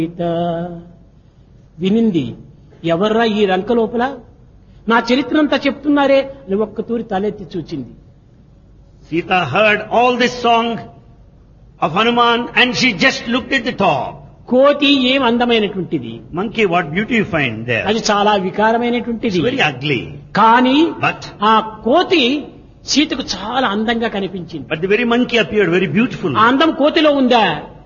సీత వినింది. ఎవర్రా ఈ రంక లోపల, నా చరిత్రంతా చెప్తున్నారే అని ఒక్క తూరి తలెత్తి చూచింది. Sita heard all this song of Hanuman and she just looked at the top. కోతి ఏం అందమైనటువంటిది, Monkey, what beauty you find there. అది చాలా వికారమైనటువంటిది. It's very ugly. కానీ But ఆ కోతి సీతకు చాలా అందంగా కనిపించింది. the very monkey appeared very beautiful. ఆ అందం కోతిలో ఉందా?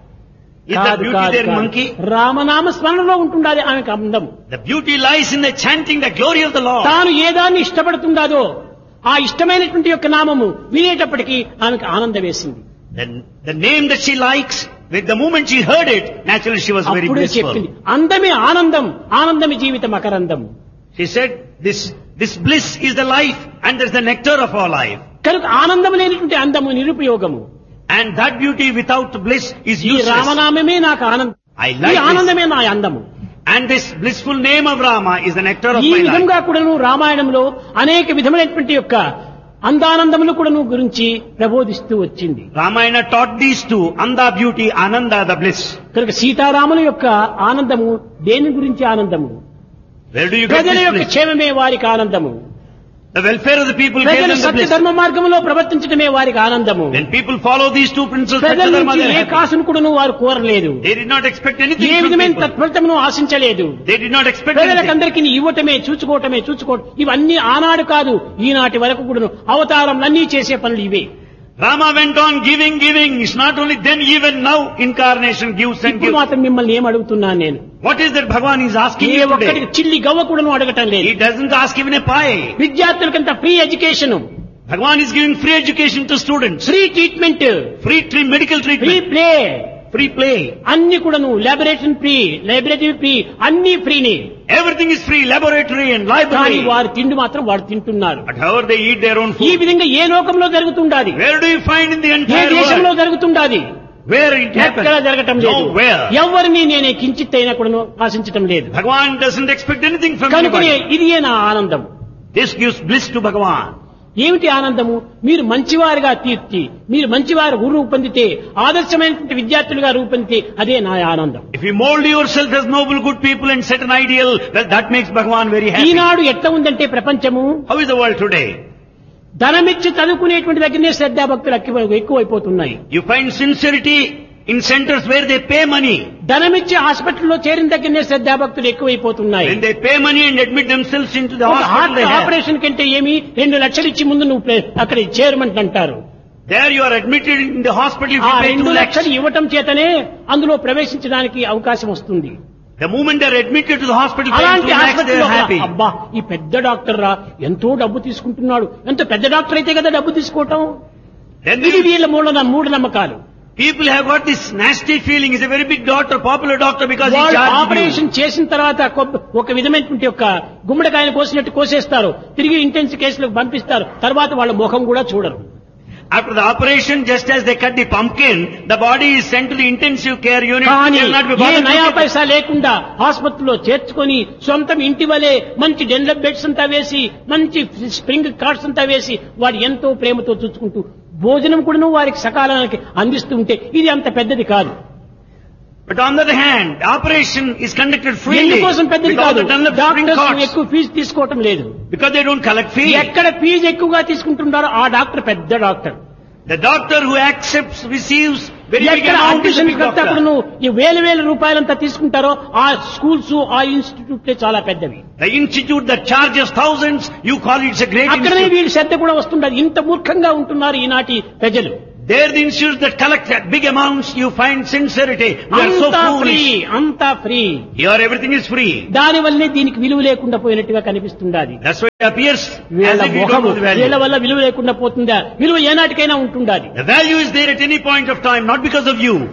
Is the beauty there in monkey? రామనామ స్మరణలో ఉంటుండాలి ఆమెకు అందం. The beauty lies in the chanting the glory of the Lord. తాను ఏదాన్ని ఇష్టపడుతుందాదో ఆ ఇష్టమైనటువంటి యొక్క నామము వినేటప్పటికీ ఆమెకు ఆనందం వేసింది. Then the name that she likes, with the moment she heard it, naturally she was very అప్పుడే చెప్పింది, blissful. అందమే ఆనందం, ఆనందమే జీవిత మకరందం. She said, this bliss is the life and there's the nectar of our life. కనుక ఆనందం లేనిటువంటి అందము నిరుపయోగము. And that beauty without bliss is ఈ useless. రామనామమే నాకు ఆనందం, I ఈ like this. ఆనందమే నా అందము. And this blissful name of Rama is the nectar of ఈ my life. విధంగా కూడాను రామాయణంలో అనేక విధమైనటువంటి యొక్క అందానందములు కూడాను గురించి ప్రబోధిస్తూ వచ్చింది. Ramayana taught these two, Anda beauty, Ananda the bliss. కనుక సీతారాముల యొక్క ఆనందము దేని గురించి ఆనందము? Where do you get ప్రజల this యొక్క bliss? క్షేమమే వారికి ఆనందము. The welfare of the people gave ప్రజలు them the సత్య bliss. ధర్మ మార్గంలో ప్రవర్తించడమే వారికి ఆనందము. When people follow these two principles, ప్రజల Satya Dharma, నుంచి they ఏ are happy. కాసును కూడాను వారు కోరలేదు. They did not expect anything A from విధమైన people. తత్ఫలితమును ఆశించలేదు. They did not expect anything. ప్రజలకందరికీ ఇవ్వటమే, చూసుకోవటమే, ఇవన్నీ ఆనాడు కాదు, ఈనాటి వరకు కూడాను అవతారంలన్నీ చేసే పనులు ఇవే. Rama went on giving. It's not only then, even now, incarnation gives and ఇప్పుడు gives. మాత్రం మిమ్మల్ని ఏం అడుగుతున్నాను నేను? What is that Bhagavan is asking A you ఒక్కటికి today? చిల్లి గవ్వ కూడాను అడగటం లేదు. He doesn't ask even a pie. విద్యార్థులకంత free education, Bhagavan is giving free education to students. Free treatment, Medical free treatment. Play, Free play. అన్ని కూడాను laboratory free, అన్ని ఫ్రీని. Everything is free. Laboratory and కానీ library. వారు తిండి మాత్రం వారు తింటున్నారు. But however they eat their own ఈ food. విధంగా ఏ లోకంలో జరుగుతుండాది? Where do you find in the A entire దేశంలో world? జరుగుతుండాది? Where it ఎక్కడ happens? జరగటం లేదు. Nowhere. ఎవరిని నేనే కించిత్ అయినా కూడా ఆశించటం లేదు. Bhagavan doesn't expect anything from కనుకనే anybody. ఇదియే నా ఆనందం. This gives bliss to Bhagavan. ఏమిటి ఆనందము? మీరు మంచివారుగా తీర్చి, మీరు మంచివారు రూపొందితే, ఆదర్శమైనటువంటి విద్యార్థులుగా రూపొందితే అదే నా ఆనందం. If you mold yourself as noble, good people and set an ideal, well, that makes Bhagavan very happy. ఈనాడు ఎట్లా ఉందంటే ప్రపంచము, How is the world today? ధనమిచ్చి చదువుకునేటువంటి దగ్గరనే శ్రద్ధాభక్తులు ఎక్కువైపోతున్నాయి. You find sincerity in centers where they pay money. ధనమిచ్చి హాస్పిటల్లో చేరిన దగ్గరనే శ్రద్ధాభక్తులు ఎక్కువైపోతున్నాయి. When they pay money and admit themselves into the ఒక hospital, heart they have. Operation కంటే ఏమి 2 లక్షలు ఇచ్చి ముందు నువ్వు అక్కడ చేరమంట అంటారు. There you are admitted in the hospital if ఆ you pay 2 2 lakhs. లక్షలు ఇవ్వటం చేతనే అందులో ప్రవేశించడానికి అవకాశం వస్తుంది. The moment they are admitted to the hospital, paying అలాంటి 2 lakhs, they హాస్పిటల్లో are happy. అబ్బా ఈ పెద్ద డాక్టర్ రా ఎంతో డబ్బు తీసుకుంటున్నాడు, ఎంత పెద్ద డాక్టర్ అయితే కదా డబ్బు తీసుకోవటం. Then ఇది వీళ్ళ మూఢనమ్మకాలు. people have got this nasty feeling. He's a very big doctor, popular doctor because he వాళ్ళు charges ఆపరేషన్ you. చేసిన తర్వాత ఒక విధమైనటువంటి యొక్క గుమ్మడికాయను కోసినట్టు కోసేస్తారు, తిరిగి ఇంటెన్సివ్ కేసులకు పంపిస్తారు, తర్వాత వాళ్ళ ముఖం కూడా చూడరు. After the operation, just as they cut the pumpkin, the body is sent to the intensive care unit. కానీ They will not be A bothered నయా with it. పైసా లేకుండా ఆసుపత్రిలో చేర్చుకొని సొంతం ఇంటి వలె మంచి డెన్లప్ బెడ్స్ అంతా వేసి, మంచి స్ప్రింగ్ కార్డ్స్ అంతా వేసి వాడు ఎంతో ప్రేమతో చూసుకుంటూ భోజనం కూడా వారికి సకాలానికి అందిస్తూ ఉంటే ఇది అంత పెద్దది కాదు. But on the other hand, the operation is conducted freely. ఎందుకోసం పెద్దది With all కాదు, the Dunlop spring doctors cards. ఎక్కువ ఫీజు తీసుకోవటం లేదు. Because they don't collect fee. ఎక్కడ ఫీజు ఎక్కువగా తీసుకుంటున్నారో ఆ డాక్టర్ పెద్ద doctor. The doctor who accepts, receives very big ఎక్కడ amount is a admission big కడితే అప్పుడు doctor. నువ్వు ఈ వేల రూపాయలంతా తీసుకుంటారో ఆ స్కూల్స్, ఆ ఇన్స్టిట్యూట్లే చాలా పెద్దవి. The institute that charges thousands, you call it a great అక్కడనే institute. వీడి శ్రద్ధ కూడా వస్తుండదు. ఇంత మూర్ఖంగా ఉంటున్నారు ఈనాటి ప్రజలు. There the institutes that collect that big amounts, you find sincerity. We are so అంతా ఫ్రీ, foolish. అంతా free. Here everything is free. దాని వల్లనే దీనికి విలువ లేకుండా పోయినట్టుగా కనిపిస్తుండాది. That's why it appears వీళ్ళ as if you don't మొహము know the value. వీళ్ళ వల్ల విలువ లేకుండా పోతుందా? విలువ ఏనాటికైనా ఉంటుండాది. The value is there at any point of time, not because of you.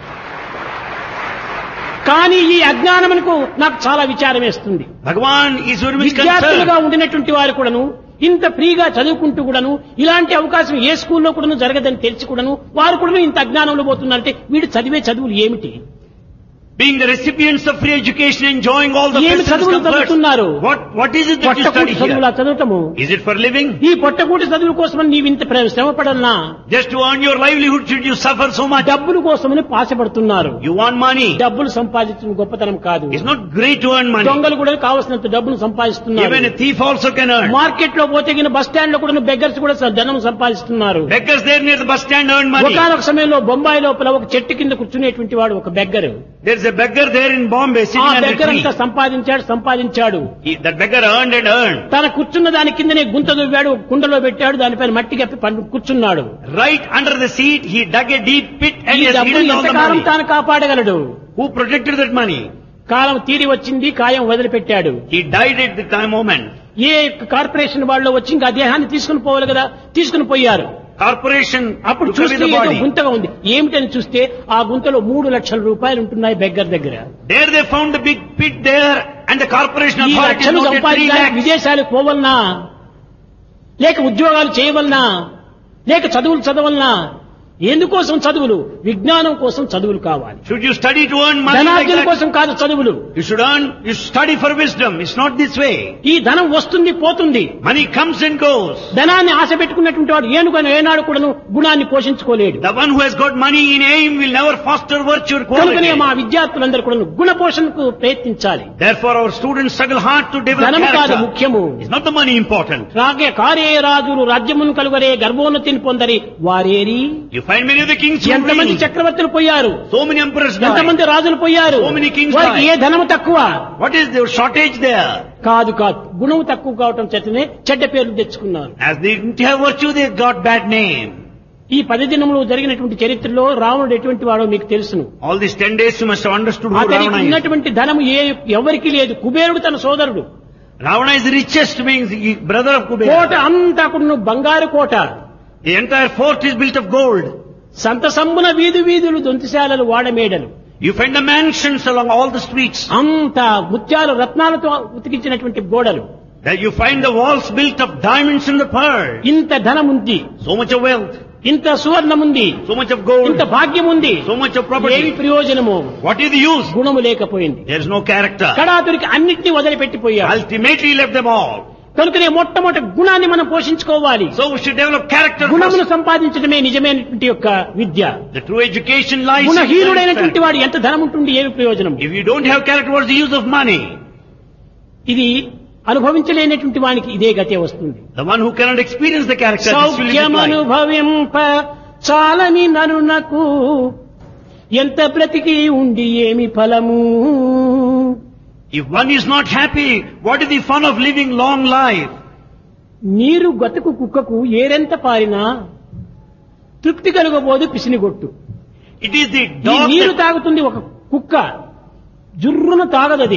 కానీ ఈ అజ్ఞానమునకు నాకు చాలా విచారం వేస్తుంది. Bhagavan is very much విద్యార్థులుగా concerned. ఉండినటువంటి వారు కూడాను ఇంత ఫ్రీగా చదువుకుంటూ కూడాను ఇలాంటి అవకాశం ఏ స్కూల్లో కూడాను జరగదని తెలిసి కూడాను వారు కూడా ఇంత అజ్ఞానంలో పోతున్నారంటే వీడు చదివే చదువులు ఏమిటి? being the recipients of free education, enjoying all the ఏమి facilities, చదువులు comforts. చదువుతున్నారు? What is it that you study పొట్టకూటి చదువులా here? చదవటము? Is it for living? ఈ పొట్టకూటి చదువుల కోసమని నీవు ఇంత శ్రమ పడాలనా? Just to earn your livelihood should you suffer so much? డబ్బుల కోసమని పాశపడుతున్నారు. You want money. డబ్బులు సంపాదించడం గొప్పతనం కాదు. It's not great to earn money. దొంగలు కూడా కావలసినంత డబ్బును సంపాదిస్తున్నారు. Even a thief also can earn. Market లో పోతే బస్ స్టాండ్ లో కూడా బెగ్గర్స్ కూడా ధనం సంపాదిస్తున్నారు. Beggars there near the bus stand earn money. ఒకనొక సమయంలో బొంబాయి లోపల ఒక చెట్టు కింద కూర్చునేటువంటి వాడు ఒక beggar. There's a beggar there in Bombay ఆ sitting under a beggar tree. అంతా సంపాదించాడు. That beggar earned and earned. తన కూర్చున్న దాని కిందనే గుంత దువ్వాడు, కుండలో పెట్టాడు, దానిపైన మట్టి కప్పి కూర్చున్నాడు. Right under the seat, he dug a deep pit and ఈ he has డబ్బులు hidden all the ఎంతకాలం money. తాను కాపాడగలడు? Who protected that money? కాలం తీరి వచ్చింది, కాయం వదిలిపెట్టాడు. He died at the time moment. A corporation వాళ్ళు వచ్చి ఇంకా ఆ దేహాన్ని తీసుకుని పోవాలి కదా, తీసుకుని పోయారు. Corporation అప్పుడు took away చూస్తే the ఏదో body. గుంతగా ఉంది. ఏమిటని చూస్తే ఆ గుంతలో 3 లక్షల రూపాయలు ఉంటున్నాయి బెగ్గర్ దగ్గర. There they found the big pit there and the corporation ఈ authorities లక్షలు noted 3 సంపాదించడానికి lakhs. విదేశాలకు పోవలనా, లేక ఉద్యోగాలు చేయవలనా, లేక చదువులు చదవలనా? ఎందుకోసం చదువులు? విజ్ఞానం కోసం చదువులు కావాలి. Should you study to earn money like ధనార్జన that? కోసం కాదు చదువులు. You should study for wisdom. It's not this way. ఈ ధనం వస్తుంది పోతుంది. Money comes and goes. ధనాన్ని ఆశ పెట్టుకున్నటువంటి వాడు ఏనాడు కూడాను గుణాన్ని పోషించుకోలేడు. The one who has got money in aim will never foster virtue or కనుకనే quality. మా విద్యార్థులందరూ కూడా గుణ పోషణకు ప్రయత్నించాలి. Therefore our students struggle hard to develop ధనం కాదు character. ముఖ్యము. It's not the money important. రాగే కారే రాజులు రాజ్యమును కలుగరే గర్భోన్నతిని పొందరి వారేరి. You find many of the kings who ఎంతమంది reign. చక్రవర్తులు పోయారు, So many emperors died. ఎంతమంది రాజులు పోయారు. So many kings వారికి died. ఏ ధనము తక్కువ? What is the shortage there? కాదు గుణం తక్కువ కావటం చేతనే చెడ్డ పేర్లు తెచ్చుకున్నారు. As they didn't have virtue, they got bad name. ఈ 10 దినములు జరిగినటువంటి చరిత్రలో రావణుడు ఎటువంటి వాడో మీకు తెలుసును. All these 10 days you must have understood who అతనికి Ravana is. ఉన్నటువంటి ధనము ఎవరికి లేదు. కుబేరుడు తన సోదరుడు. Ravana is the richest, means he brother of Kota Kubera. అంతా కూడా బంగారు కోట. The entire fort is built of gold. సంత సంబున వీధులు దొంతిశాలలు వాడమేడలు. You find the mansions along all the streets. అంత ముత్యాలు రత్నాలతో ఉతికించినటువంటి గోడలు. That you find the walls built of diamonds and the pearl. ఇంత ధనం ఉంది, So much of wealth, ఇంత సువర్ణం ఉంది, so much of gold, ఇంత భాగ్యం ఉంది. so much of ఏమి property. ప్రయోజనము? What is the use? గుణము లేకపోయింది. There is no character. కడాతురికి అన్నింటినీ వదిలిపెట్టిపోయాడు. Ultimately he left them all. కనుకనే మొట్టమొదటి గుణాన్ని మనం పోషించుకోవాలి. So we should develop character గుణమును first. సంపాదించడమే నిజమైనటువంటి యొక్క విద్య. The true education lies in గుణహీనుడైనటువంటి character. వాడు ఎంత ధనం ఉంటుంది, ఏమి ప్రయోజనం? If you don't have character, what's the use of money? ఇది అనుభవించలేనటువంటి వానికి ఇదే గతే వస్తుంది. The one who cannot experience the character, this will be applied. సౌఖ్యమనుభవింప చాలని నరునకు ఎంత బ్రతికి ఉండి ఏమి ఫలము? If one is not happy, what is the fun of living long life? నీరు గతుకు కుక్కకు ఏరెంత పారినా తృప్తి కలుగబోదు పిసినిగొట్టు. It is the ఈ dog నీరు that, తాగుతుంది ఒక కుక్క, జుర్రున తాగదది,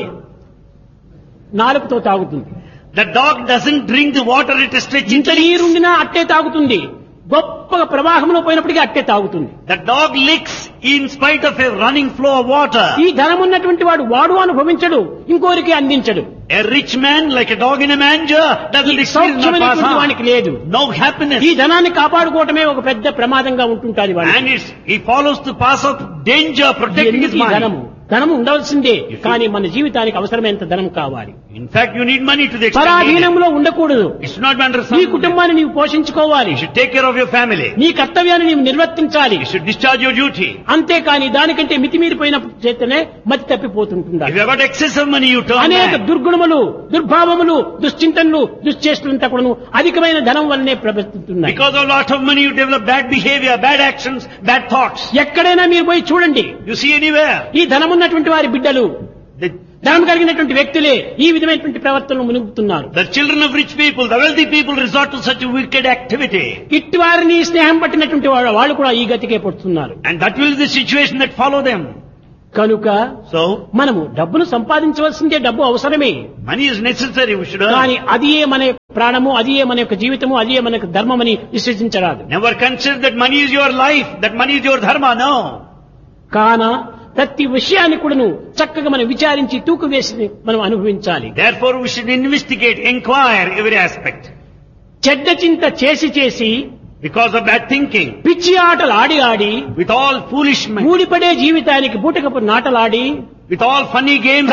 నాలుకతో తాగుతుంది. the dog doesn't drink the water, it stretches ఇంత its legs. నీరుండినా అట్టే తాగుతుంది. గొప్పగా ప్రవాహంలో పోయినప్పటికీ అట్టే తాగుతుంది. The dog licks in spite of a running flow of water. ఈ ధనం ఉన్నటువంటి వాడు అనుభవించడు, ఇంకోరికి అందించడు. A rich man, like a dog in a manger, doesn't ఈ experience, not pass సౌఖ్యమైనటువంటి వానికి on. లేదు. No happiness. ఈ ధనాన్ని కాపాడుకోవటమే ఒక పెద్ద ప్రమాదంగా ఉంటుంటాది వాడికి. And he follows the path of danger, protecting his ఎందుకు ఈ money. ధనము ఉండాల్సిందే, కానీ మన జీవితానికి అవసరమైనంత ధనం కావాలి. In fact, you need money to the extent needed. పరాధీనంలో ఉండకూడదు. It should not be under నీ some. కుటుంబాన్ని నీవు పోషించుకోవాలి. You should take care of your family. నీ కర్తవ్యాన్ని నీవు నిర్వర్తించాలి. You should discharge your duty. అంతేకాని దానికంటే మితిమీరిపోయిన చేతనే మతి తప్పిపోతుంటుందా. If you have got excess of money, you turn అనేక back. దుర్గుణములు, దుర్భావములు, దుశ్చింతనలు, దుశ్చేష్టలంతా కూడాను అధికమైన ధనం వల్లనే ప్రవర్తిస్తున్నాయి. Because of a lot of money, you develop bad behavior, bad actions, bad thoughts. ఎక్కడైనా మీరు పోయి చూడండి, You see anywhere. ఈ ధనమున్నటువంటి వారి బిడ్డలు, The, ధనం కలిగినటువంటి వ్యక్తులే ఈ విధమైనటువంటి ప్రవర్తనలు మునుగుతున్నారు. the children of rich people, the wealthy people resort to such a wicked activity. ఇట్టి వారిని స్నేహం పట్టినటువంటి వాళ్ళు కూడా ఈ గతికే పడుతున్నారు. And that will be the situation that follow them. కనుక So, మనము డబ్బును సంపాదించవలసిందే, డబ్బు అవసరమే. money is necessary, we should earn. కానీ అదియే మన యొక్క ప్రాణము, అదియే మన యొక్క జీవితము, అదియే మన యొక్క ధర్మమని విశ్వసించరాదు. Never consider that money is your life, that money is your dharma, no. కాన ప్రతి విషయాన్ని కూడాను చక్కగా మనం విచారించి తూకు వేసి మనం అనుభవించాలి. Therefore, we should investigate, inquire every aspect. చెడ్డ చింత చేసి Because of bad thinking. పిచ్చి ఆటలు ఆడి ఆడి With all foolish men. ఊడిపడే జీవితానికి బూటకపు నాటలాడి With all funny games.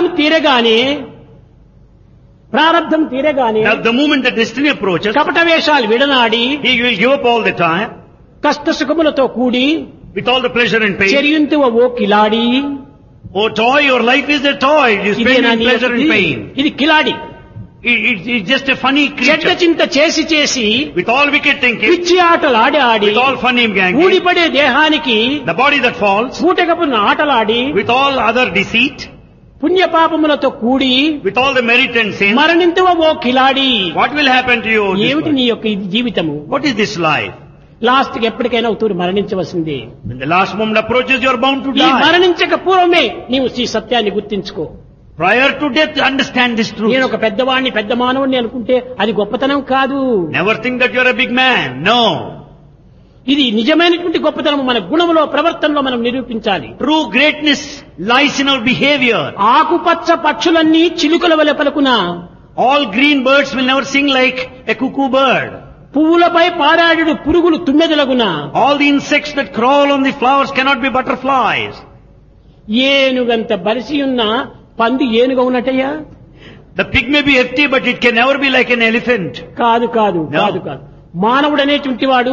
ప్రారబ్ధం తీరగానే Now the moment that destiny approaches, కపట వేషాలు విడనాడి he will give up all the time. కష్ట సుఖములతో కూడి With all the pleasure and pain. చెరియుంతువ oh కిలాడి. Oh toy, your life is a toy. You spend in pleasure and pain. ఇది కిలాడి. It's just a funny చెడ్డ creature. చింత చేసి చేసి With all wicked thinking. పిచ్చి ఆటలు ఆడి ఆడి With all funny gang. ఊడిపడే దేహానికి The body that falls. బూటకపు ఆటలాడి With all other deceit. పుణ్యపాపములతో కూడి With all the merit and sin. మరణింతువ oh కిలాడి. What will happen to you? ఏమిటి నీ యొక్క ఇది జీవితము? What is this life? Last కి ఎప్పటికైనా అవుతూ మరణించవలసిందే. When the last moment approaches, you are bound to ఈ die. మరణించక పూర్వమే నీవు ఈ సత్యాన్ని గుర్తించుకో. Prior to death, understand this truth. నేను ఒక పెద్దవాడిని పెద్ద మానవుడిని అనుకుంటే అది గొప్పతనం కాదు. Never think that you are a big man. No. ఇది నిజమైనటువంటి గొప్పతనం మన గుణములో ప్రవర్తనలో మనం నిరూపించాలి. True greatness lies in our behavior. ఆకుపచ్చ పక్షులన్నీ చిలుకల వలె పలుకున. All green birds will never sing like a cuckoo bird. పువ్వులపై పారాడు పురుగులు తుమ్మెదలగున. All the insects that crawl on the flowers cannot be butterflies. ఏనుగంత బలిసి ఉన్న పంది ఏనుగ ఉన్నట్టయ్యా? The pig may be hefty, but it can never be like an elephant. కాదు కాదు కాదు కాదు. మానవుడు అనేటువంటి వాడు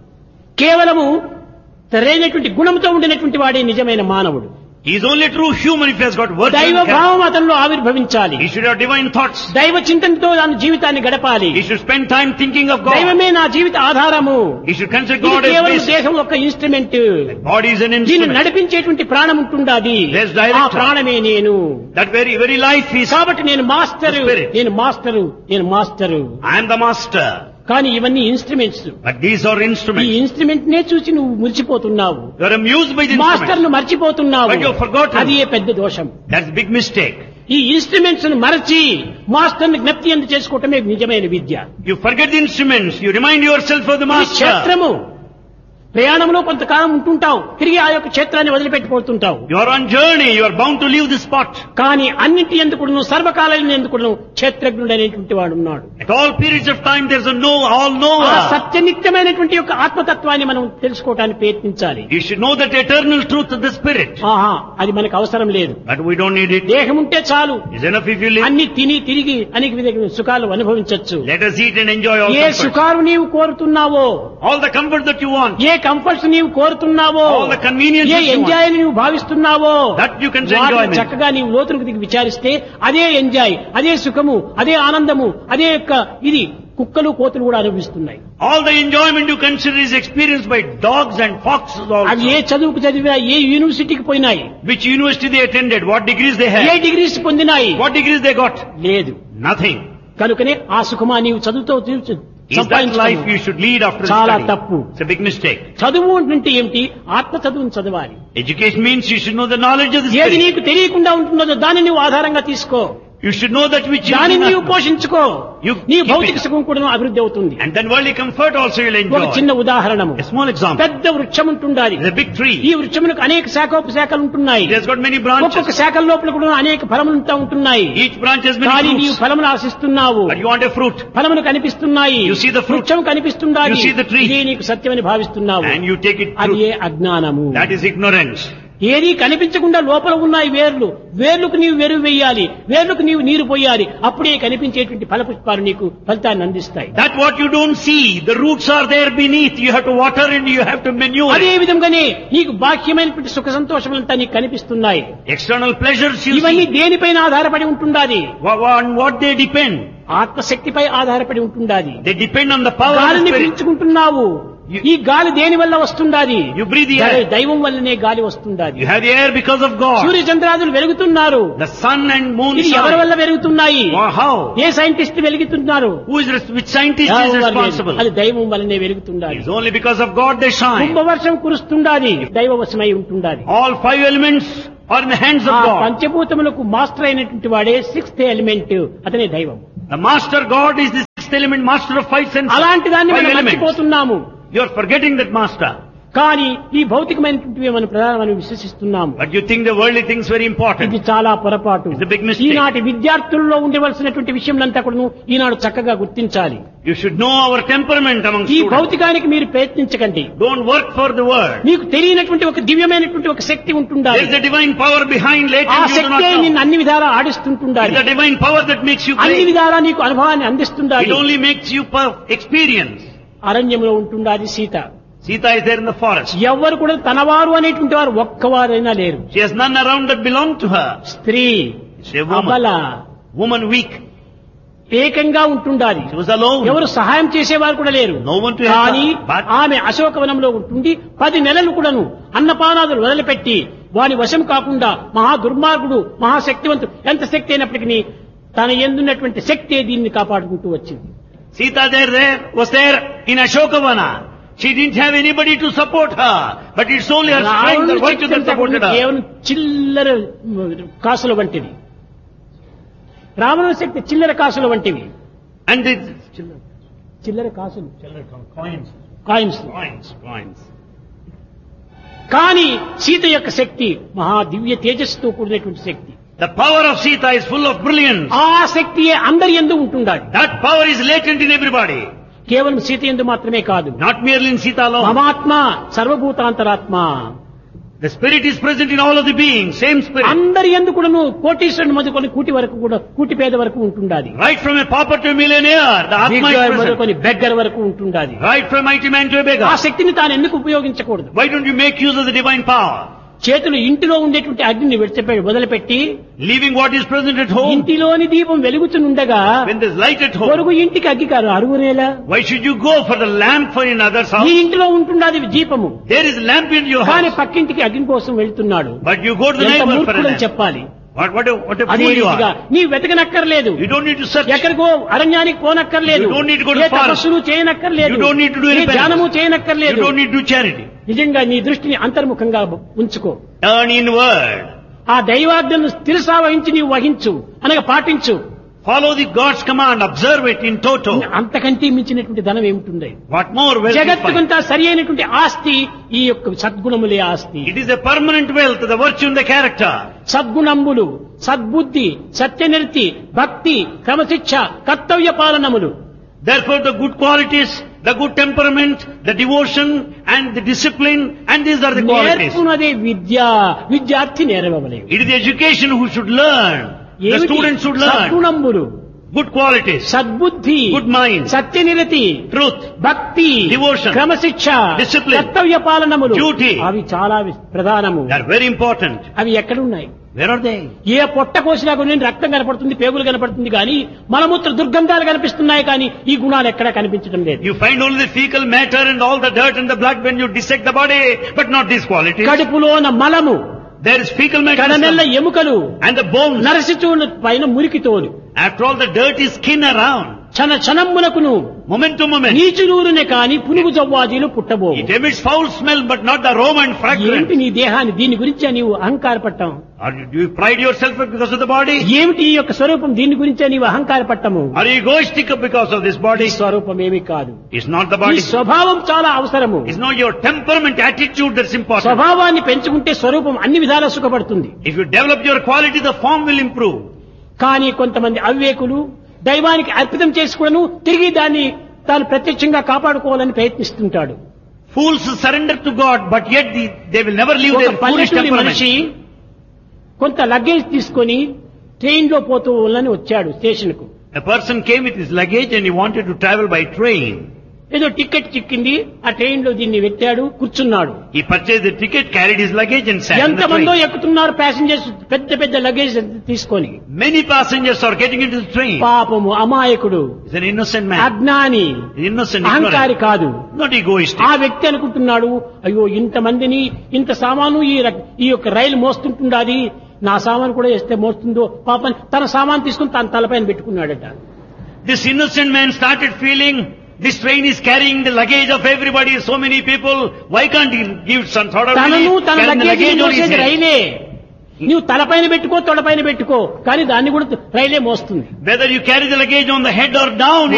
కేవలము సరైనటువంటి గుణంతో ఉండినటువంటి వాడే నిజమైన మానవుడు. He is only true human if he has got virtue. దైవ and character. భావం అతనిలో ఆవిర్భవించాలి. He should have divine thoughts. దైవ చింతనతో తన జీవితాన్ని గడపాలి. He should spend time thinking of God. దైవమే నా జీవిత ఆధారము. He should consider ఇది God as కేవలం basis. దేహం ఒక ఇన్స్ట్రుమెంట్. Body is an దీన్ని instrument. నడిపించేటువంటి ప్రాణం ఉంటుండాది. There's director. ఆ ప్రాణమే నేను. That very life is. కాబట్టి నేను మాస్టరు, The spirit. నేను మాస్టరు, నేను master. I am the master. కానీ ఇవన్నీ ఇన్స్ట్రుమెంట్స్. But these are ఈ instruments. ఇన్స్ట్రుమెంట్ నే చూసి నువ్వు మురిసిపోతున్నావు. You are amused by the master instruments. ను మర్చిపోతున్నావు. But you have forgotten. అది ఏ పెద్ద దోషం. That's a big mistake. ఈ ఇన్స్ట్రుమెంట్స్ ను మరచి మాస్టర్ ని జ్ఞప్తి ఎందు చేసుకోవటమే నిజమైన విద్య. You forget the instruments. You remind yourself of the ఇది master. క్షేత్రము. ప్రయాణంలో కొంతకాలం ఉంటుంటావు, తిరిగి ఆ యొక్క క్షేత్రాన్ని వదిలిపెట్టిపోతుంటావు. You are on journey. You are bound to leave the spot. కానీ అన్నింటి ఎందుకును సర్వకాలం ఎందుకును క్షేత్రజ్ఞుడు అనేటువంటి వాడు ఉన్నాడు. At all periods of time, there is a all ఆ knower. సత్యనిత్యమైనటువంటి యొక్క ఆత్మతత్వాన్ని మనం తెలుసుకోవడానికి ప్రయత్నించాలి. You should know that eternal truth of the spirit. ఆహా, అది మనకు అవసరం లేదు. But we don't need it. దేహం ఉంటే చాలు, It's enough if you live. అన్ని తిని తిరిగి అనేక విధమైన సుఖాలు అనుభవించవచ్చు. Let us eat and enjoy all A comforts. సుఖాలు నీవు కోరుతున్నావో, All the comfort that you want. A comforts నీవు కోరుతున్నావో, All the conveniences A you want. Enjoy నువ్వు భావిస్తున్నావో, That you can వాటిని enjoyment. చక్కగా నీవు లోతులకు దిగి విచారిస్తే అదే ఎంజాయ్, అదే సుఖము, అదే ఆనందము, అదే యొక్క ఇది కుక్కలు కోతులు కూడా అనుభవిస్తున్నాయి. All the enjoyment you consider is experienced by dogs and foxes అవి ఏ also. చదువుకు చదివా, ఏ యూనివర్సిటీకి పోయినాయి, Which university they attended, what degrees they A had, degrees పొందినాయి, what degrees they got. లేదు. Nothing. కనుకనే ఆ సుఖమా నీవు చదువుతో Is that life you should lead after చాలా study? తప్పు. It's a big mistake. చదువు అంటే ఏమిటి? ఆత్మ చదువును చదవాలి. Education means you should know the knowledge of the ఏది spirit. నీకు తెలియకుండా ఉంటున్నదో దాన్ని నువ్వు ఆధారంగా తీసుకో. You should know that which you దాన్ని do నీవు not know. పోషించుకో. You నీ keep భౌతిక it. సుఖం కూడా అభివృద్ధి అవుతుంది. And then worldly comfort also you'll ఒక enjoy. చిన్న ఉదాహరణము, A small example. పెద్ద వృక్షం ఉంటుండాలి. It's a big tree. ఈ వృక్షమునకు అనేక శాఖోపశాఖలు ఉంటున్నాయి. It has got many branches. ఒక్కొక్క శాఖల లోపల కూడా అనేక ఫలములు ఉంటున్నాయి. Each branch has కానీ many నీవు fruits. ఫలములు ఆశిస్తున్నావు. But you want a fruit. ఫలములు కనిపిస్తున్నాయి. You see the fruit. వృక్షం కనిపిస్తుండాలి. You see the tree. ఇదే నీకు సత్యమని భావిస్తున్నావు. And you take it అది true. ఏ అజ్ఞానము. That is ignorance. ఏది కనిపించకుండా లోపల ఉన్నాయి వేర్లు. వేర్లకు నీవు వెరువు వేయాలి, వేర్లకు నీవు నీరు పోయాలి. అప్పుడే కనిపించేటువంటి ఫలపుష్పాలు నీకు ఫలితాన్ని అందిస్తాయి. That what you don't see, the roots are there beneath. You have to water and you have to manure అదే it. విధంగానే నీకు బాహ్యమైనటువంటి సుఖ సంతోషములంతా నీకు కనిపిస్తున్నాయి. External pleasures you ఇవన్నీ see. దేనిపైన ఆధారపడి ఉంటుండాది? On what they depend? ఆత్మశక్తిపై ఆధారపడి ఉంటుండాది. They depend on the power of the గాలిని spirit. పీల్చుకుంటున్నావు. ఈ గాలి దేని వల్ల వస్తుండాది? You breathe the air. దైవం వల్లనే గాలి వస్తుండాది. You have the air because of God. Surya చంద్రాదులు వెలుగుతున్నారు. The sun and moon ఇది ఎవరి shine. వల్ల వెలుగుతున్నాయి? How? A scientist వెలుగుతున్నారు? Which scientist is responsible? అది దైవం వల్లనే వెలుగుతుండాలి. It's only because of God they shine. కుంభవర్షం కురుస్తుండాది, దైవవశమై ఉంటుండాది. All 5 elements are in the hands of ఆ God. పంచభూతములకు master అయినటువంటి వాడే 6th ఎలిమెంట్, అతనే దైవం. The master God is the 6th element, master of 5 senses. అలాంటి దాన్ని 5 మనం elements. మర్చిపోతున్నాము. You are forgetting that master. కానీ ఈ భౌతికమైనటువంటివి మనం ప్రధానమని విశ్వసిస్తున్నాము. But you think the worldly things very important. ఇది చాలా పొరపాటు. It's a big mistake. ఈనాటి విద్యార్థుల్లో ఉండవలసినటువంటి విషయంలంతా కూడా ఈనాడు చక్కగా గుర్తించాలి. You should know our temperament among ఈ students. భౌతికానికి మీరు ప్రయత్నించకండి. Don't work for the world. మీకు తెలియనటువంటి ఒక దివ్యమైనటువంటి ఒక శక్తి ఉంటుండాలి. There is a divine power behind ఆ latent you do not శక్తే know. నిన్ను అన్ని విధాలా ఆడిస్తుంటుండాలి. It's a divine power that makes you అన్ని great. విధాలా నీకు అనుభవాన్ని అందిస్తుండాలి. It only makes you experience. అరణ్యంలో ఉంటుండాలి Sita. Sita is there in the forest. ఎవ్వరు కూడా తనవారు అనేటువంటి వారు ఒక్కవారైనా లేరు. She has none around that belong to her. స్త్రీ She is a అబల woman weak. ఏకంగా ఉంటుండాలి. She was alone. ఎవరు సహాయం చేసేవారు కూడా లేరు. No one to help కానీ her. But ఆమె అశోకవనంలో ఉంటుండి 10 నెలలు కూడాను అన్నపానాదులు వదిలిపెట్టి వాని వశం కాకుండా మహా దుర్మార్గుడు మహాశక్తివంతుడు ఎంత శక్తి అయినప్పటికీ తన ఎందున్నటువంటి శక్తి దీన్ని కాపాడుకుంటూ వచ్చింది. Sita was there in Ashokavana. She didn't have anybody to support her. But it's only her strength that virtue that supported her. కేవలం చిల్లర కాసుల వంటిది. రావణుని శక్తి చిల్లర కాసుల వంటివి. And the చిల్లర కాసులు coins. కాయిన్స్. కానీ సీత యొక్క శక్తి మహా దివ్య తేజస్సుతో కూడినటువంటి శక్తి. The power of Sita is full of brilliance. ఆ శక్తియే అందరి యందు ఉంటుండాలి. That power is latent in everybody. కేవలం సీత యందు మాత్రమే కాదు. Not merely in Sita alone. మమాత్మ సర్వభూతాంతరాత్మ. The spirit is present in all of the beings. Same spirit. అందరి యందు కూడాను కోటీశ్వరుని మొదలుకొని కూటి వరకు కూడా కూటి పేద వరకు ఉంటుండాలి. Right from a pauper to a millionaire, the Atma is present. మొదలుకొని బెగ్గర్ వరకు ఉంటుండాలి. Right from a mighty man to a ఆ beggar. శక్తిని తాను ఎందుకు ఉపయోగించకూడదు? Why don't you make use of the divine power? చేతులు ఇంటిలో ఉండేటువంటి అగ్నిని వదిలిపెట్టి Leaving what is present at home. ఇంటిలోని దీపం వెలుగుతుండగా When there's light at home, పొరుగు ఇంటికి అగ్గి కాదు అరుగునేలా. why should you go for the lamp for another's నీ house? ఇంటిలో ఉంటుండది దీపము. There is lamp in your కానీ house. పక్కింటికి అగ్ని కోసం వెళ్తున్నాడు. But you go to the ఎంత neighbor for a మూర్ఖులని lamp. చెప్పాలి. What a అదే fool you రీతిగా are. నీ వెతకనక్కర్లేదు. You don't need to search. ఎక్కడికో అరణ్యానికి పోనక్కర్లేదు. You don't need to go to A forest. తపస్సులు చేయనక్కర్లేదు. You don't need to do any ఏ ధ్యానము penance. చేయనక్కర్లేదు. You don't need to do charity. నిజంగా నీ దృష్టిని అంతర్ముఖంగా ఉంచుకో. Turn inward. ఆ దైవాజ్ఞను స్థిరసా వహించి నీవు వహించు అనగా పాటించు. Follow the God's command. Observe it in toto. అంతకంటే మించినటువంటి ధనం ఏమిటి? What more wealth you find? జగత్తుకంతా సరి అయినటువంటి ఆస్తి ఈ యొక్క సద్గుణములే ఆస్తి. It is a permanent wealth, the virtue and the character. సద్గుణములు, సద్బుద్ధి, సత్యనిర్తి, భక్తి, క్రమశిక్ష, కర్తవ్య పాలనములు. Therefore the good qualities, the good temperament, the devotion and the discipline, and these are the qualities. నేర్పునదే విద్య. విద్యార్థి నేర్వవలే. It is the education who should learn. The students should learn. సద్గుణములు, Good qualities, సద్బుద్ధి, good mind, సత్యనిరతి, truth, భక్తి, devotion, క్రమశిక్ష, discipline, కర్తవ్య పాలనములు, duty. అవి చాలా ప్రధానము. they are very important. అవి ఎక్కడున్నాయి? Where are they? ఏ పొట్ట కోసినా కొన్ని రక్తం కనపడుతుంది, పేగులు కనపడుతుంది కానీ మలమూత్ర దుర్గంధాలు కనిపిస్తున్నాయి కానీ ఈ గుణాలు ఎక్కడా కనిపించడం లేదు. You find only the fecal matter and all the dirt and the blood when you dissect the body, but not these qualities. కడుపులోన మలము, There is fecal matter కడమెల్ల ఎముకలు, and the bones. నరసిచూడు పైన మురికితోలు, After all, the dirt is skin around. క్షణమునకును Moment to moment. నీచునూరునే కాని పునుగు జవ్వాజీలు పుట్టబోవు. It emits foul smell, but not the aroma and fragrance. ఏమిటి నీ దేహాన్ని దీని గురించి నీవు అహంకారపట్టం? Or do you pride yourself because of the body? ఏమిటి ఈ యొక్క స్వరూపం దీని గురించే నీవు అహంకారపట్టము? Are you egoistic because of this ఈ body? స్వరూపం ఏమీ కాదు. It's not the ఈ body. స్వభావం చాలా అవసరము. It's not your temperament, attitude that's important. స్వభావాన్ని పెంచుకుంటే స్వరూపం అన్ని విధాలా సుఖపడుతుంది. If you develop your quality, the form will improve. కానీ కొంతమంది అవివేకులు దైవానికి అర్పితం చేసుకును తిరిగి దాన్ని తాను ప్రత్యక్షంగా కాపాడుకోవాలని ప్రయత్నిస్తుంటాడు. Fools surrender to God, but yet they will never leave ఒక their foolish పల్లెటూరి temperament. మనిషి కొంత లగేజ్ తీసుకొని ట్రైన్ లో పోతూ వాళ్ళని వచ్చాడు స్టేషన్ కు. A person came with his luggage and he wanted to travel by train. ఏదో టికెట్ చిక్కింది, ఆ ట్రైన్ లో దీన్ని పెట్టాడు, కూర్చున్నాడు. He purchased the ticket, carried his luggage and sat in the ఎంతమందో train. ఎక్కుతున్నారు ప్యాసింజర్స్ పెద్ద పెద్ద లగేజ్ తీసుకొని. Many passengers are getting into the train. పాపము అమాయకుడు, He's an innocent man. అజ్ఞాని, Innocent, అహంకారి ignorant. కాదు. Not egoistic. ఆ వ్యక్తి అనుకుంటున్నాడు, అయ్యో ఇంతమందిని ఇంత సామాను ఈ యొక్క రైలు మోస్తుంటుండాది, నా సామాను కూడా వేస్తే మోస్తుందో పాపం. తన సామాను తీసుకుని తన తలపైన పెట్టుకున్నాడట. This innocent man started feeling, this train is carrying the luggage of everybody, so many people. Why can't he give some sort of తనను relief? తన Carry the luggage luggage on his మోసేది head. రైలే. నువ్వు తలపైన పెట్టుకో, తొడపైన పెట్టుకో, కానీ దాన్ని కూడా రైలే మోస్తుంది. Whether you carry the luggage on the head or down, it's the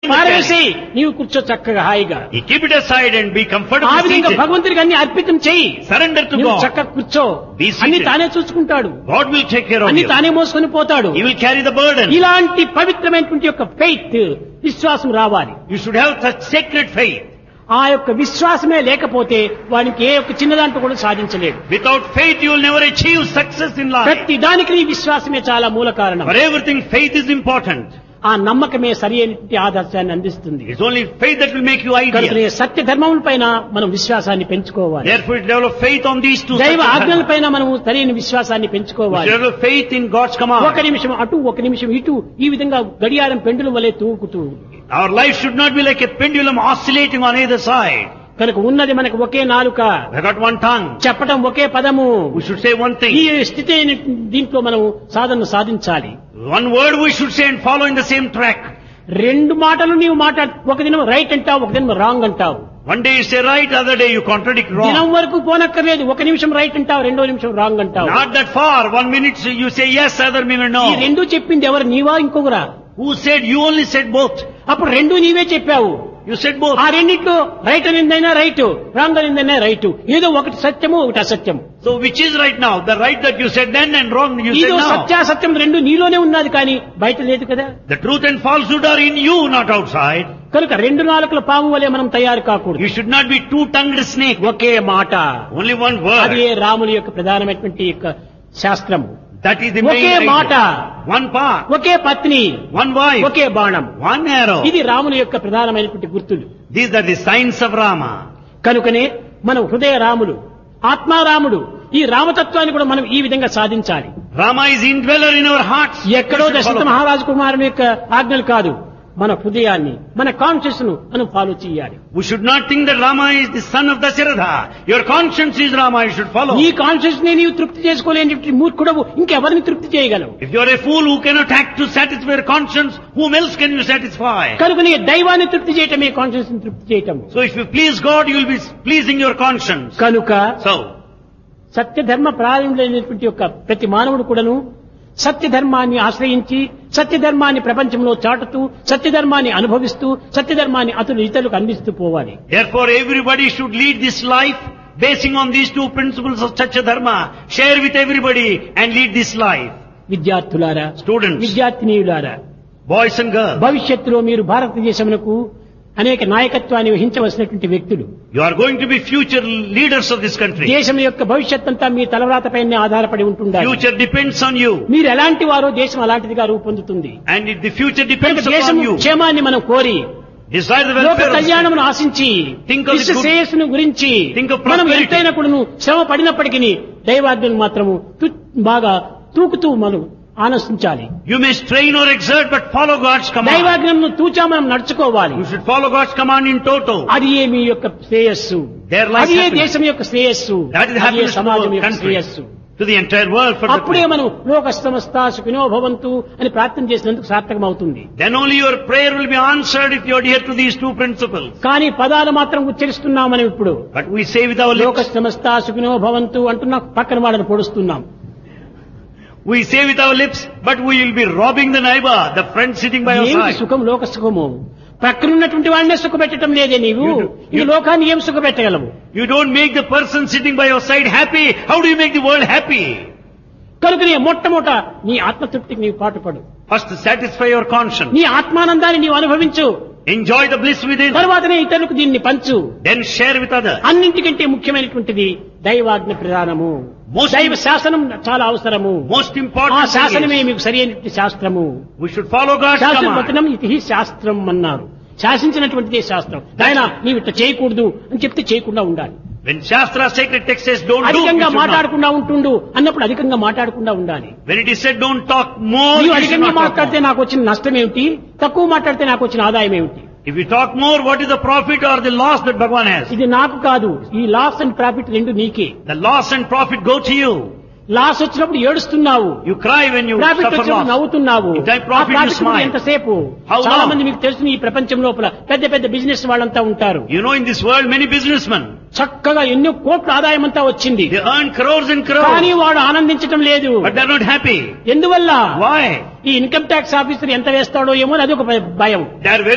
in the పారవేసి chariot. నీవు కూర్చో చక్కగా హాయిగా. You keep it aside and be ఆ comfortably విధంగా seated. భగవంతుడికి అన్ని అర్పితం చెయ్యి. Surrender to నువ్వు God. చక్కగా కూర్చో. Be seated. అన్ని తానే చూసుకుంటాడు. God will take care of అన్ని you. తానే మోసుకొని పోతాడు. He will carry the burden. ఇలాంటి పవిత్రమైనటువంటి యొక్క ఫెయిత్ విశ్వాసం రావాలి. You should have such sacred faith. ఆ యొక్క విశ్వాసమే లేకపోతే వానికి ఏ ఒక్క చిన్నదాంట్లో కూడా సాధించలేడు. Without faith you will never achieve success in life. ప్రతి దానికి నీ విశ్వాసమే చాలా మూల కారణం. For everything faith is important. ఆ నమ్మకమే సరి అయినటువంటి ఆదర్శాన్ని అందిస్తుంది. It's only faith that will make you కనుక ideal. సత్య ధర్మముల పైన మనం విశ్వాసాన్ని పెంచుకోవాలి. Therefore you develop faith on these two. దైవ such ఆజ్ఞల dharma. పైన మనం సరైన విశ్వాసాన్ని You పెంచుకోవాలి. should develop faith in God's command. ఒక నిమిషం అటు ఒక నిమిషం ఇటు ఈ విధంగా గడియారం పెండుల వలె తూగుతూ Our life should not be like a pendulum oscillating on either side. కనుక ఉన్నది మనకు ఒకే నాలుక, We got one tongue. చెప్పటం ఒకే పదము. We should say one ఈ thing. స్థితి అయిన దీంట్లో మనం సాధన సాధించాలి. One word we should say and follow in the same track. రెండు మాటలు నీవు ఒక దినం రైట్ అంటావు, ఒక దినం రాంగ్ అంటావు. One day you say right, other day you contradict దినం wrong. వరకు పోనక్కర్లేదు, ఒక నిమిషం రైట్ అంటావు, రెండో నిమిషం రాంగ్ అంటావు. Not that far. 1 minute you say yes, other minute ఈ no. రెండు చెప్పింది ఎవరు, నీవా ఇంకొకరా? Who said? You only said both. అప్పుడు రెండు నీవే చెప్పావు. You said both. ఆ రెండిట్లో రైట్ అనిందైనా రైట్, రాంగ్ అనిందైనా రైట్. ఏదో ఒకటి సత్యము ఒకటి అసత్యం. So which is right now? The right that you said then and wrong you said ఇదో now. సత్యాసత్యం రెండు నీలోనే ఉన్నది కానీ బయట లేదు కదా. The truth and falsehood are in you, not outside. కనుక రెండు నాలుకల పాము వలె మనం తయారు కాకూడదు. You should not be two-tongued snake. ఒకే మాట, Only one అది word. రాముని యొక్క ప్రధానమైనటువంటి యొక్క శాస్త్రము. That is the okay main మాట, idea. One path, ఒకే పత్ని, one wife, ఒకే బాణం. one arrow. ఇది రాముని యొక్క ప్రధానమైనటువంటి గుర్తులు. These are the signs of Rama. కనుకనే మనం హృదయ రాముడు, ఆత్మారాముడు, ఈ రామతత్వాన్ని కూడా మనం ఈ విధంగా సాధించాలి. Rama is indweller in our hearts. ఎక్కడో We should దశరథ follow. మహారాజు కుమారుని యొక్క ఆజ్ఞలు కాదు, మన హృదయాన్ని, మన కాన్షియస్ ను మనం ఫాలో చేయాలి. We should not think that Rama is the son of Dasharatha. Your conscience is Rama, you should follow. నీ కాన్షియస్ ని నీవు తృప్తి చేసుకోలేని మూర్ఖుడవు ఇంకెవరిని తృప్తి చేయగలవు? If you are a fool who cannot act to satisfy your conscience, whom else can you satisfy? కనుక నీ దైవాన్ని తృప్తి చేయటమే కాన్షియస్ ని తృప్తి చేయటం. So if you please God, you will be pleasing your conscience. కనుక So, సత్యధర్మ ప్రారంభమైనటువంటి యొక్క ప్రతి మానవుడు కూడాను సత్యధర్మాన్ని ఆశ్రయించి సత్యధర్మాన్ని ప్రపంచంలో చాటుతూ సత్యధర్మాన్ని అనుభవిస్తూ సత్యధర్మాన్ని ఇతరులకు అందిస్తూ పోవాలి. therefore everybody should lead this life basing on these two principles of Satya Dharma. Share with everybody and lead this life. విద్యార్థులారా, Students, విద్యార్థినీయులారా, boys and girls, భవిష్యత్తులో మీరు భారతదేశమునకు అనేక నాయకత్వాన్ని వహించవలసినటువంటి వ్యక్తులు. you are going to be future leaders of this country. దేశం యొక్క భవిష్యత్ అంతా మీ తలరాతపైనే ఆధారపడి ఉంటుండాలి. Future depends on you. మీరు ఎలాంటి వారో దేశం అలాంటిదిగా రూపొందుతుంది. And the future కనుక depends దేశం upon you. క్షేమాన్ని మనం కోరి Desire the లోక welfare of the కళ్యాణమును ఆశించి Think of the విశ్వ good- శ్రేయస్సును గురించి Think of మనం prosperity. ఎంతైనా కూడాను శ్రమ పడినప్పటికీ దైవాజ్ఞను మాత్రము బాగా తూకుతూ మనం ఆనందించాలి. You may strain or exert, but follow God's command. దైవాజ్ఞను తూచా మనం నడుచుకోవాలి. You should follow God's command in toto. అది ఏ మీ యొక్క శ్రేయస్సు, Their life అది ఏ happiness. దేశం యొక్క శ్రేయస్సు, That is అది ఏ happiness to సమాజం the యొక్క country, శ్రేయస్సు. to the entire world. For అప్పుడే the, మనం లోక సమస్త సుఖినో భవంతు అని ప్రార్థన చేసినందుకు సార్థకం అవుతుంది. then only your prayer will be answered if you adhere to these two principles. కానీ పదాలు మాత్రం ఉచ్చరిస్తున్నాం మనం ఇప్పుడు. But we say with our లోక lips, సమస్త సుఖినో భవంతు అంటున్నాం, పక్కన వాళ్ళని పొడుస్తున్నాం. we say with our lips, but we will be robbing the neighbor, the friend sitting by your ఏమిటి side. సుఖం, లోక సుఖము? పక్కనున్నటువంటి వాడినే సుఖపెట్టడం లేదే నీవు. ఈ లోకాన్ని ఏం సుఖపెట్టగలవు? You don't make the person sitting by your side happy. How do you make the world happy? కనుక నీ మొట్టమొదట నీ ఆత్మతృప్తికి నీవు పాటుపడు. First, satisfy your conscience. నీ ఆత్మానందాన్ని నీవు అనుభవించు. Enjoy the bliss within. తర్వాతనే ఇతరులకు దీన్ని పంచు. Then share with others. అన్నింటికంటే ముఖ్యమైనటువంటిది దైవాజ్ఞ ప్రధానము. Most- దైవ శాసనం చాలా అవసరము. Most ఆ important thing శాసనమే is, మీకు సరి అయినటువంటి శాస్త్రము. we should follow God's శాస్త్రం command. వచనం ఇది శాస్త్రం అన్నారు. శాసించినటువంటిదే శాస్త్రం. ఆయన నీవు ఇట్లా చేయకూడదు అని చెప్తే చేయకుండా ఉండాలి. When Shastra sacred text says don't do, you అధికంగా should not. మాట్లాడకుండా ఉంటుండు అన్నప్పుడు అధికంగా మాట్లాడకుండా ఉండాలి. When it is said don't talk more, నీవు you should అధికంగా not talk మాట్లాడితే more. నాకు వచ్చిన నష్టం ఏమిటి, తక్కువ మాట్లాడితే నాకు వచ్చిన ఆదాయం ఏమిటి? If you talk more, what is the profit or the loss that Bhagavan has? ఇది నాకు కాదు, ఈ లాస్ అండ్ ప్రాఫిట్ రెండు నీకే. The loss and profit go to you. Loss వచ్చినప్పుడు ఏడుస్తున్నావు, You cry when you profit suffer వచ్చినప్పుడు loss. నవ్వుతున్నావు. In time ఆ profit, you ప్రాఫిట్ smile. ఎంతసేపు? How చాలా long? మంది మీకు తెలుసు ఈ ప్రపంచం లోపల పెద్ద పెద్ద బిజినెస్ వాళ్ళంతా ఉంటారు. You know in this world many businessmen, చక్కగా ఎన్నో కోట్ల ఆదాయం అంతా వచ్చింది, they earn crores and కానీ crores, వాడు ఆనందించడం లేదు. but they are not happy. ఎందువల్ల? Why? ఈ ఇన్కమ్ ట్యాక్స్ ఆఫీసర్ ఎంత వేస్తాడో ఏమో అది ఒక భయం. They are very much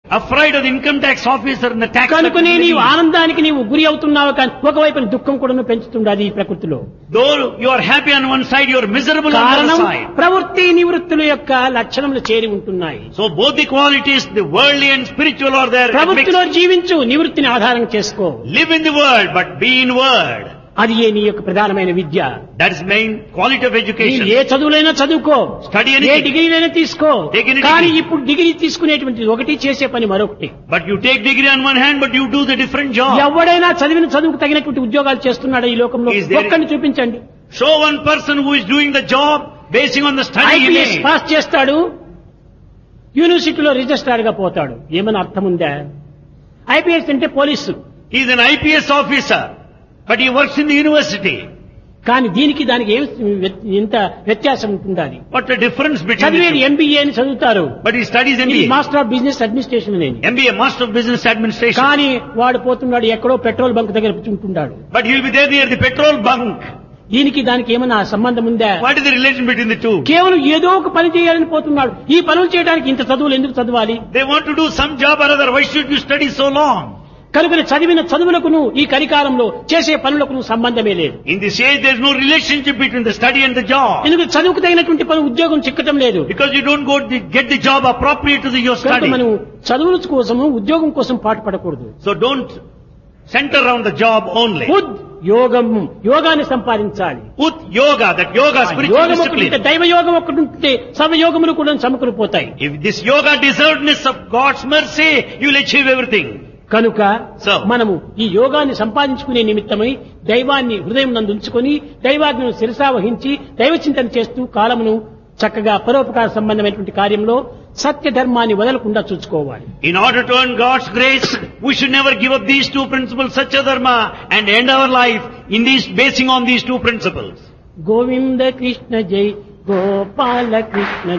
Afraid of the income tax officer and the tax కనుకనే నీవు authority. ఆనందానికి నీవు గురి అవుతున్నావు కానీ ఒకవైపు దుఃఖం కూడా పెంచుతుండది ఈ ప్రకృతిలో. Though you are happy on one side, you are miserable on the కారణం other side. ప్రవృత్తి నివృత్తుల యొక్క లక్షణములు చేరి ఉంటున్నాయి. So both the qualities, the worldly and spiritual, are there. ప్రవృత్తిలో జీవించు, నివృత్తిని ఆధారం చేసుకో. Live in the world, but be in word. అది ఏ నీ యొక్క ప్రధానమైన విద్య. That is main quality of నీవు education. ఏ చదువులైనా చదువుకో, Study ఏ anything. డిగ్రీలైనా తీసుకో. Take any కానీ degree. ఇప్పుడు డిగ్రీ తీసుకునేటువంటి ఒకటి, చేసే పని మరొకటి. But you take degree on one hand, but you do the different job. ఎవడైనా చదివిన చదువుకు తగినటువంటి ఉద్యోగాలు చేస్తున్నాడా ఈ లోకంలో? Is there- ఒక్కడిని చూపించండి. Show one person who is doing the job basing on the study he IPS made. Pass చేస్తాడు, యూనివర్సిటీలో రిజిస్ట్రార్ గా పోతాడు. ఏమైనా అర్థం ఉందా? ఐపీఎస్ అంటే police. He is an IPS officer, but he works in the university. కానీ దీనికి దానికి ఏం ఇంత వ్యత్యాసం ఉంటుండాలి? What a difference between చదివేది the two. ఎంబీఏ అని చదువుతారు, But he studies ఇది MBA. Master of business administration అని. MBA, Master of Business Administration. కానీ వాడు పోతున్నాడు ఎక్కడో పెట్రోల్ బంక్ దగ్గర కూర్చుంటున్నాడు. But he will be there near the petrol bunk. దీనికి దానికి ఏమైనా సంబంధం ఉందా? What is the relation between the two? కేవలం ఏదో ఒక పని చేయాలని పోతున్నాడు. ఈ పనులు చేయడానికి ఇంత చదువులు ఎందుకు చదవాలి? They want to do some job or other. Why should you study so long? కనుక చదివిన చదువులకును ఈ కలికాలంలో చేసే పనులకును సంబంధమే లేదు. In this age, there is no relationship between the study and the job. ఎందుకంటే చదువుకు తగినటువంటి పని ఉద్యోగం చిక్కటం లేదు. Because you don't get the job appropriate to your కనుక study. మనం చదువుల కోసము ఉద్యోగం కోసం పాటుపడకూడదు. So don't center around the job only. ఉద్ యోగం, యోగాన్ని సంపాదించాలి. Ut yoga, that yoga, spiritual యోగం ఒకటి ఉంటే, discipline. దైవ యోగం ఒకటి ఉంటే సర్వయోగములు కూడా సమకూరిపోతాయి. If this yoga deservedness of God's mercy, you will achieve everything. కనుక So, మనము ఈ యోగాన్ని సంపాదించుకునే నిమిత్తమై దైవాన్ని హృదయం నందు ఉంచుకొని దైవాజ్ఞను శిరసావహించి దైవ చింతన చేస్తూ కాలమును చక్కగా పరోపకార సంబంధమైనటువంటి కార్యంలో సత్య ధర్మాన్ని వదలకుండా చూసుకోవాలి. in order to earn God's grace, we should never give up these two principles, Satya Dharma, and end our life in these, basing on these two principles. Govinda Krishna జై, గోపాల కృష్ణ